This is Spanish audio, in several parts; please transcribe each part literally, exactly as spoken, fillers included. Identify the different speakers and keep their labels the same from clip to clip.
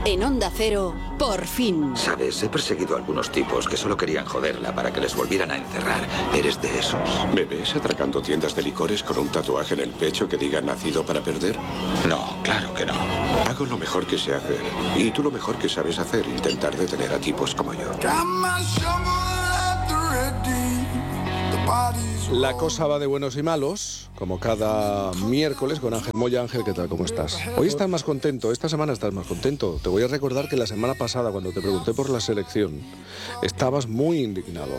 Speaker 1: En Onda Cero, por fin.
Speaker 2: Sabes, he perseguido a algunos tipos que solo querían joderla para que les volvieran a encerrar. ¿Eres de esos?
Speaker 3: ¿Me ves atracando tiendas de licores con un tatuaje en el pecho que diga nacido para perder?
Speaker 2: No, claro que no.
Speaker 3: Hago lo mejor que sé hacer. Y tú lo mejor que sabes hacer, intentar detener a tipos como yo.
Speaker 4: La cosa va de buenos y malos, como cada miércoles con Ángel Moya. Ángel, ¿qué tal? ¿Cómo estás? Hoy estás más contento, esta semana estás más contento. Te voy a recordar que la semana pasada, cuando te pregunté por la selección, estabas muy indignado.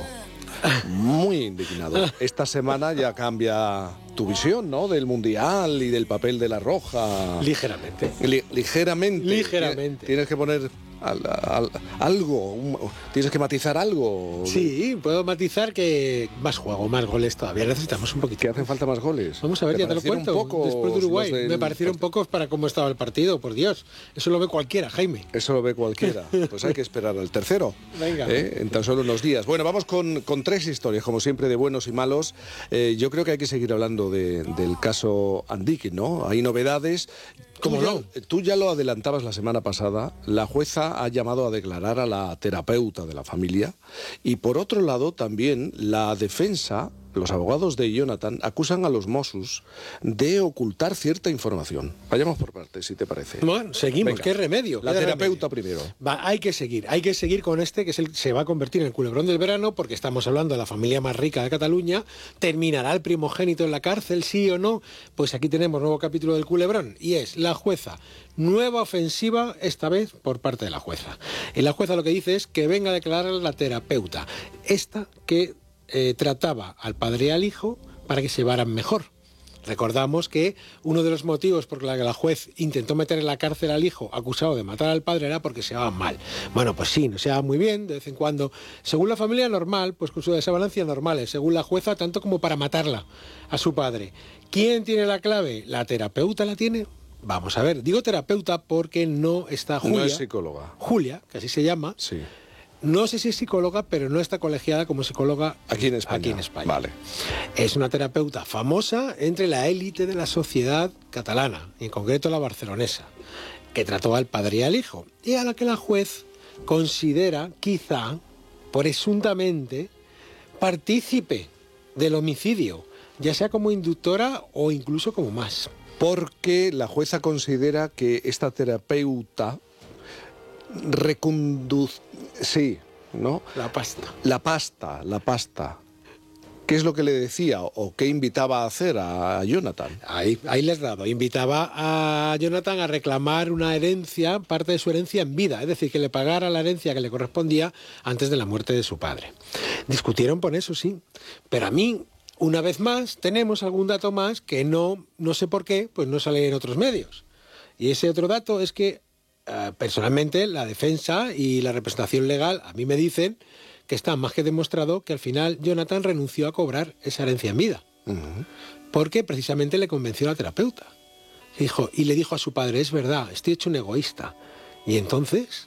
Speaker 4: Muy indignado. Esta semana ya cambia tu visión, ¿no? Del Mundial y del papel de la Roja.
Speaker 5: Ligeramente.
Speaker 4: Li- ligeramente.
Speaker 5: Ligeramente.
Speaker 4: Tienes que poner al, al, algo, un, tienes que matizar algo.
Speaker 5: Sí, puedo matizar que más juego, más goles todavía. Necesitamos un poquito.
Speaker 4: Que hacen falta más goles.
Speaker 5: Vamos a ver, ya te lo cuento.
Speaker 4: Pocos
Speaker 5: Después de Uruguay,
Speaker 4: del...
Speaker 5: me parecieron pocos para cómo estaba el partido, por Dios. Eso lo ve cualquiera, Jaime.
Speaker 4: Eso lo ve cualquiera. Pues hay que esperar al tercero.
Speaker 5: Venga.
Speaker 4: ¿Eh? En tan solo unos días. Bueno, vamos con, con tres historias, como siempre, de buenos y malos. Eh, yo creo que hay que seguir hablando de, del caso Andikin, ¿no? Hay novedades.
Speaker 5: ¿Cómo
Speaker 4: tú,
Speaker 5: no?
Speaker 4: ya, tú ya lo adelantabas la semana pasada. La jueza ha llamado a declarar a la terapeuta de la familia. Y por otro lado, también la defensa, los abogados de Jonathan, acusan a los Mossos de ocultar cierta información. Vayamos por partes, si te parece.
Speaker 5: Bueno, seguimos.
Speaker 4: Venga.
Speaker 5: ¿Qué remedio?
Speaker 4: La
Speaker 5: ¿Qué
Speaker 4: terapeuta
Speaker 5: remedio?
Speaker 4: primero.
Speaker 5: Va, hay que seguir. Hay que seguir con este, que es el, se va a convertir en el culebrón del verano, porque estamos hablando de la familia más rica de Cataluña. ¿Terminará el primogénito en la cárcel, sí o no? Pues aquí tenemos nuevo capítulo del culebrón. Y es la jueza. Nueva ofensiva, esta vez por parte de la jueza. Y la jueza lo que dice es que venga a declarar a la terapeuta. Esta que eh, trataba al padre y al hijo para que se llevaran mejor. Recordamos que uno de los motivos por los que la juez intentó meter en la cárcel al hijo acusado de matar al padre era porque se llevaban mal. Bueno, pues sí, no se llevaban muy bien, de vez en cuando. Según la familia normal, pues con su desavenencias normales. Según la jueza, tanto como para matarla a su padre. ¿Quién tiene la clave? ¿La terapeuta la tiene? Vamos a ver, digo terapeuta porque no está Julia.
Speaker 4: No es psicóloga.
Speaker 5: Julia, que así se llama.
Speaker 4: Sí.
Speaker 5: No sé si es psicóloga, pero no está colegiada como psicóloga
Speaker 4: aquí en España.
Speaker 5: Aquí en España.
Speaker 4: Vale.
Speaker 5: Es una terapeuta famosa entre la élite de la sociedad catalana, en concreto la barcelonesa, que trató al padre y al hijo, y a la que la juez considera, quizá, presuntamente, partícipe del homicidio, ya sea como inductora o incluso como más.
Speaker 4: Porque la jueza considera que esta terapeuta reconduce... Sí, ¿no?
Speaker 5: La pasta.
Speaker 4: La pasta, la pasta. ¿Qué es lo que le decía o qué invitaba a hacer a Jonathan?
Speaker 5: Ahí, ahí les he dado. Invitaba a Jonathan a reclamar una herencia, parte de su herencia en vida, es decir, que le pagara la herencia que le correspondía antes de la muerte de su padre. Discutieron por eso, sí, pero a mí... Una vez más, tenemos algún dato más que no, no sé por qué, pues no sale en otros medios. Y ese otro dato es que, eh, personalmente, la defensa y la representación legal a mí me dicen que está más que demostrado que al final Jonathan renunció a cobrar esa herencia en vida. Uh-huh. Porque precisamente le convenció a la terapeuta. Dijo, y le dijo a su padre, es verdad, estoy hecho un egoísta. Y entonces,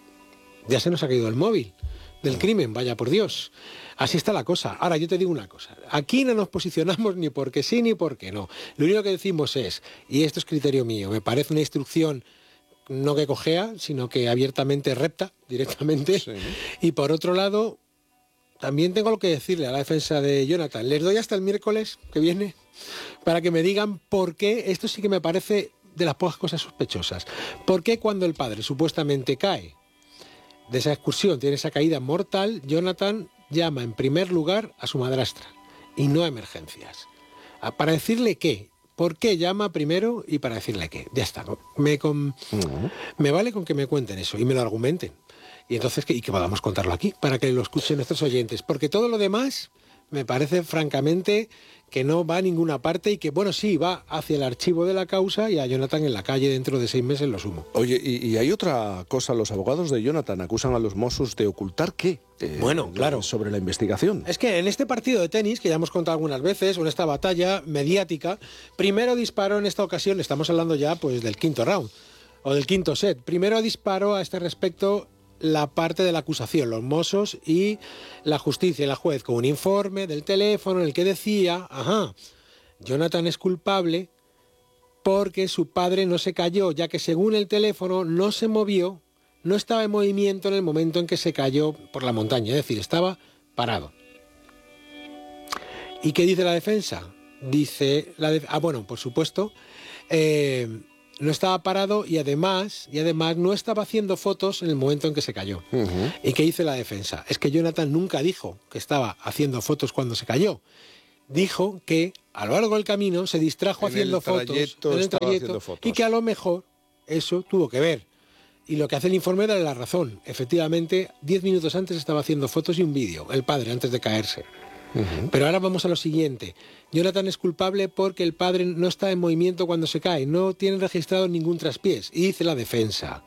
Speaker 5: ya se nos ha caído el móvil del crimen, vaya por Dios. Así está la cosa. Ahora, yo te digo una cosa. Aquí no nos posicionamos ni porque sí ni porque no. Lo único que decimos es, y esto es criterio mío, me parece una instrucción no que cojea, sino que abiertamente repta, directamente. Sí. Y por otro lado, también tengo lo que decirle a la defensa de Jonathan. Les doy hasta el miércoles que viene para que me digan por qué, esto sí que me parece de las pocas cosas sospechosas, por qué cuando el padre supuestamente cae de esa excursión, tiene esa caída mortal, Jonathan llama en primer lugar a su madrastra y no a emergencias. Para decirle qué, por qué llama primero y para decirle qué. Ya está. Me, con, uh-huh. me vale con que me cuenten eso y me lo argumenten. Y entonces que, y que podamos contarlo aquí para que lo escuchen nuestros oyentes. Porque todo lo demás me parece francamente que no va a ninguna parte y que, bueno, sí, va hacia el archivo de la causa y a Jonathan en la calle dentro de seis meses lo sumo.
Speaker 4: Oye, y, y hay otra cosa, los abogados de Jonathan acusan a los Mossos de ocultar ¿qué? Eh,
Speaker 5: bueno, claro.
Speaker 4: Sobre la investigación.
Speaker 5: Es que en este partido de tenis, que ya hemos contado algunas veces, o en esta batalla mediática, primero disparó en esta ocasión, estamos hablando ya pues del quinto round, o del quinto set, primero disparó a este respecto la parte de la acusación, los Mossos y la justicia y la juez, con un informe del teléfono en el que decía, ajá, Jonathan es culpable porque su padre no se cayó, ya que según el teléfono no se movió, no estaba en movimiento en el momento en que se cayó por la montaña, es decir, estaba parado. ¿Y qué dice la defensa? Dice, la de, ah bueno, por supuesto, eh, no estaba parado y además, y además no estaba haciendo fotos en el momento en que se cayó. Uh-huh. ¿Y qué dice la defensa? Es que Jonathan nunca dijo que estaba haciendo fotos cuando se cayó. Dijo que a lo largo del camino se distrajo
Speaker 4: en
Speaker 5: haciendo
Speaker 4: el trayecto,
Speaker 5: fotos, en el trayecto
Speaker 4: haciendo fotos,
Speaker 5: y que a lo mejor eso tuvo que ver. Y lo que hace el informe da la razón. Efectivamente, diez minutos antes estaba haciendo fotos y un vídeo, el padre, antes de caerse. Uh-huh. Pero ahora vamos a lo siguiente. Jonathan es culpable porque el padre no está en movimiento cuando se cae, no tiene registrado ningún traspiés. Y dice la defensa,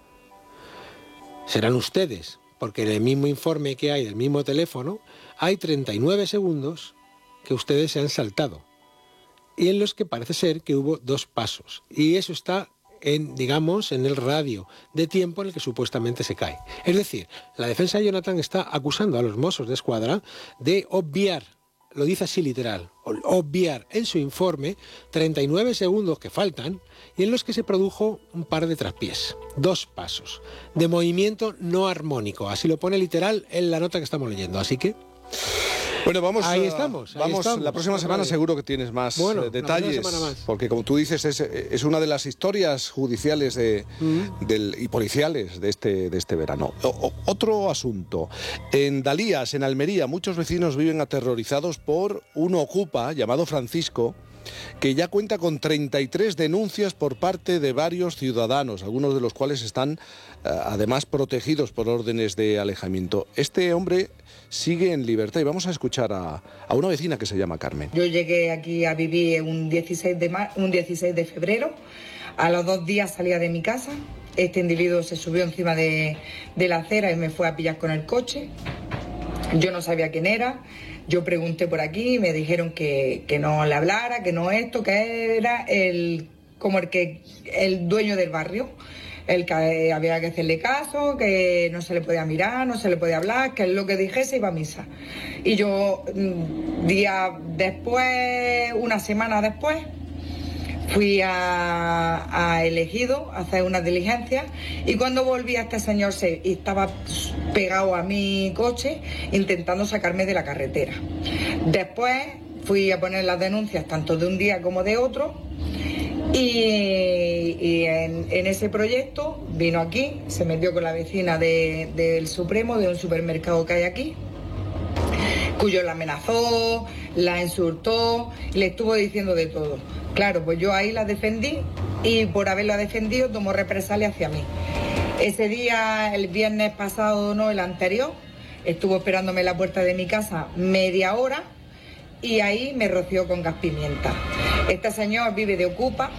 Speaker 5: serán ustedes, porque en el mismo informe que hay del mismo teléfono, hay treinta y nueve segundos que ustedes se han saltado. Y en los que parece ser que hubo dos pasos. Y eso está en, digamos, en el radio de tiempo en el que supuestamente se cae. Es decir, la defensa de Jonathan está acusando a los Mossos de Escuadra de obviar, lo dice así literal, obviar en su informe treinta y nueve segundos que faltan y en los que se produjo un par de traspiés, dos pasos, de movimiento no armónico. Así lo pone literal en la nota que estamos leyendo. Así que...
Speaker 4: Bueno, vamos,
Speaker 5: ahí estamos, ahí
Speaker 4: vamos
Speaker 5: estamos.
Speaker 4: La próxima semana seguro que tienes más
Speaker 5: bueno,
Speaker 4: eh, detalles,
Speaker 5: más.
Speaker 4: Porque como tú dices es, es una de las historias judiciales de, mm. del, y policiales de este, de este verano. O, o, otro asunto, en Dalías, en Almería, muchos vecinos viven aterrorizados por un ocupa llamado Francisco, que ya cuenta con treinta y tres denuncias por parte de varios ciudadanos, algunos de los cuales están eh, además protegidos por órdenes de alejamiento. Este hombre sigue en libertad y vamos a escuchar a, a una vecina que se llama Carmen.
Speaker 6: Yo llegué aquí a vivir un dieciséis de, mar, un dieciséis de febrero, a los dos días salía de mi casa, este individuo se subió encima de, de la acera y me fue a pillar con el coche, yo no sabía quién era. Yo pregunté por aquí y me dijeron que, que no le hablara, que no esto, que era el como el que el dueño del barrio, el que había que hacerle caso, que no se le podía mirar, no se le podía hablar, que lo que dijese iba a misa. Y yo, día después, una semana después, fui a, a Elegido a hacer una diligencia y cuando volví a este señor se, estaba pegado a mi coche intentando sacarme de la carretera. Después fui a poner las denuncias tanto de un día como de otro y, y en, en ese proyecto vino aquí, se metió con la vecina de, del Supremo, de un supermercado que hay aquí, cuyo la amenazó, la insultó, le estuvo diciendo de todo. Claro, pues yo ahí la defendí y por haberla defendido tomó represalia hacia mí. Ese día, el viernes pasado, no, el anterior, estuvo esperándome en la puerta de mi casa media hora y ahí me roció con gas pimienta. Este señor vive de ocupa,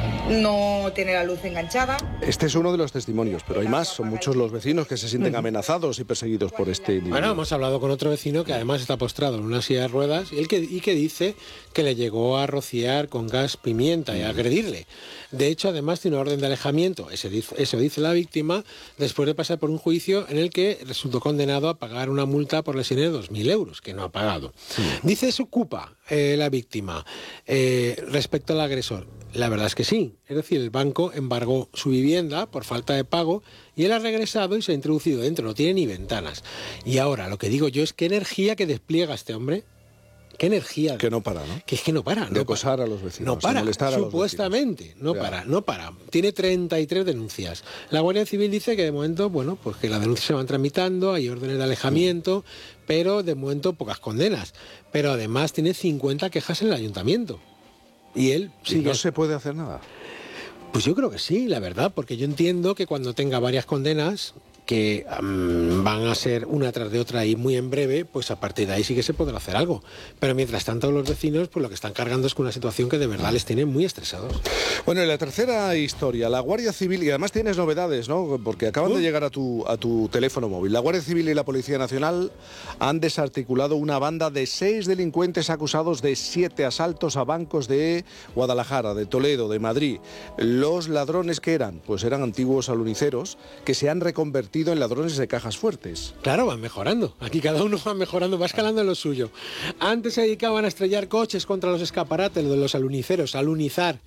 Speaker 6: no tiene la luz enganchada.
Speaker 4: Este es uno de los testimonios, pero hay más, son muchos los vecinos que se sienten amenazados y perseguidos por este individuo.
Speaker 5: Bueno, hemos hablado con otro vecino que además está postrado en una silla de ruedas y, el que, y que dice que le llegó a rociar con gas pimienta y a agredirle. De hecho, además tiene orden de alejamiento, ese dice, eso dice la víctima, después de pasar por un juicio en el que resultó condenado a pagar una multa por lesiones de dos mil euros, que no ha pagado. Sí. Dice se ocupa eh, la víctima eh, respecto al agresor. La verdad es que sí, es decir, el banco embargó su vivienda por falta de pago y él ha regresado y se ha introducido dentro, no tiene ni ventanas. Y ahora, lo que digo yo es qué energía que despliega este hombre, qué energía.
Speaker 4: Que no para, ¿no?
Speaker 5: Que es que no para.
Speaker 4: De
Speaker 5: no
Speaker 4: acosar
Speaker 5: para.
Speaker 4: a los vecinos.
Speaker 5: No para,
Speaker 4: de molestar a
Speaker 5: supuestamente,
Speaker 4: los vecinos.
Speaker 5: no
Speaker 4: Claro.
Speaker 5: para, no para. Tiene treinta y tres denuncias. La Guardia Civil dice que de momento, bueno, pues que las denuncias se van tramitando, hay órdenes de alejamiento, mm. pero de momento pocas condenas. Pero además tiene cincuenta quejas en el ayuntamiento. Y él
Speaker 4: ¿Y no se puede hacer nada?
Speaker 5: Pues yo creo que sí, la verdad, porque yo entiendo que cuando tenga varias condenas, que um, van a ser una tras de otra y muy en breve, pues a partir de ahí sí que se podrá hacer algo. Pero mientras tanto los vecinos, pues lo que están cargando es con una situación que de verdad les tiene muy estresados.
Speaker 4: Bueno, y la tercera historia, la Guardia Civil, y además tienes novedades, ¿no? Porque acaban uh. de llegar a tu, a tu teléfono móvil. La Guardia Civil y la Policía Nacional han desarticulado una banda de seis delincuentes acusados de siete asaltos a bancos de Guadalajara, de Toledo, de Madrid. Los ladrones que eran, pues eran antiguos aluniceros que se han reconvertido en ladrones de cajas fuertes.
Speaker 5: Claro, van mejorando. Aquí cada uno va mejorando, va escalando en lo suyo. Antes se dedicaban a estrellar coches contra los escaparates de los aluniceros, a alunizar.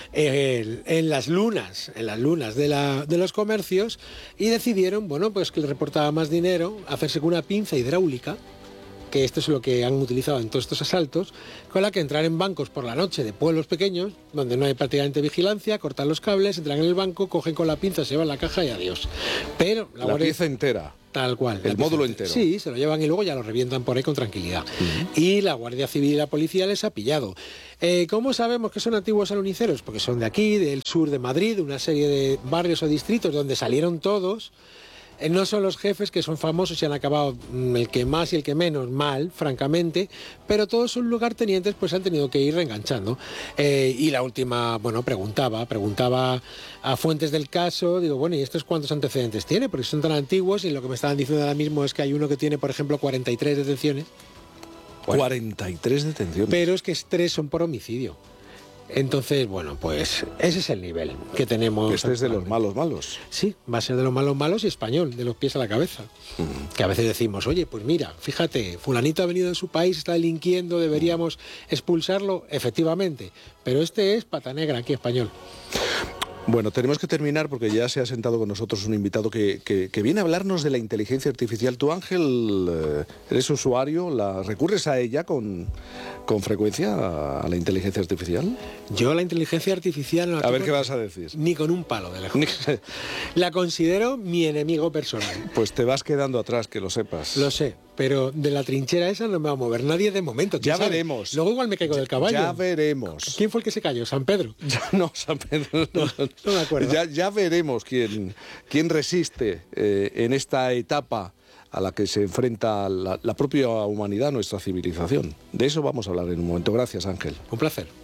Speaker 5: eh, en las lunas, en las lunas de, la, de los comercios, y decidieron, bueno, pues que les reportaba más dinero hacerse con una pinza hidráulica, que esto es lo que han utilizado en todos estos asaltos, con la que entrar en bancos por la noche de pueblos pequeños, donde no hay prácticamente vigilancia, cortan los cables, entran en el banco, cogen con la pinza, se llevan la caja y adiós. Pero la,
Speaker 4: la
Speaker 5: guardia...
Speaker 4: pieza entera.
Speaker 5: Tal cual.
Speaker 4: El módulo entero.
Speaker 5: Sí, se lo llevan y luego ya lo revientan por ahí con tranquilidad. Uh-huh. Y la Guardia Civil y la policía les ha pillado. Eh, ¿Cómo sabemos que son antiguos aluniceros? Porque son de aquí, del sur de Madrid, una serie de barrios o distritos donde salieron todos. Eh, no son los jefes, que son famosos y han acabado mm, el que más y el que menos mal, francamente, pero todos sus lugartenientes pues han tenido que ir reenganchando. Eh, y la última, bueno, preguntaba, preguntaba a fuentes del caso, digo, bueno, ¿y estos cuántos antecedentes tiene? Porque son tan antiguos, y lo que me estaban diciendo ahora mismo es que hay uno que tiene, por ejemplo, cuarenta y tres detenciones. Bueno,
Speaker 4: cuarenta y tres detenciones.
Speaker 5: Pero es que tres son por homicidio. Entonces, bueno, pues ese es el nivel que tenemos.
Speaker 4: Este es de los malos malos.
Speaker 5: Sí, va a ser de los malos malos y español, de los pies a la cabeza. Mm. Que a veces decimos, oye, pues mira, fíjate, fulanito ha venido de su país, está delinquiendo, deberíamos expulsarlo, efectivamente. Pero este es pata negra aquí, español.
Speaker 4: Bueno, tenemos que terminar porque ya se ha sentado con nosotros un invitado que, que, que viene a hablarnos de la inteligencia artificial. Tú, Ángel, eh, eres usuario, la, ¿recurres a ella con, con frecuencia, a, a la inteligencia artificial?
Speaker 5: Yo la inteligencia artificial no la
Speaker 4: A ver qué vas a decir.
Speaker 5: Ni con un palo de lejos. La considero mi enemigo personal.
Speaker 4: Pues te vas quedando atrás, que lo sepas.
Speaker 5: Lo sé, pero de la trinchera esa no me va a mover nadie de momento.
Speaker 4: Ya
Speaker 5: sabe?
Speaker 4: veremos.
Speaker 5: Luego igual me caigo del caballo.
Speaker 4: Ya veremos.
Speaker 5: ¿Quién fue el que se cayó? ¿San Pedro?
Speaker 4: Ya, no, San Pedro. No,
Speaker 5: no me acuerdo.
Speaker 4: Ya, ya veremos quién, quién resiste eh, en esta etapa a la que se enfrenta la, la propia humanidad, nuestra civilización. De eso vamos a hablar en un momento. Gracias, Ángel.
Speaker 5: Un placer.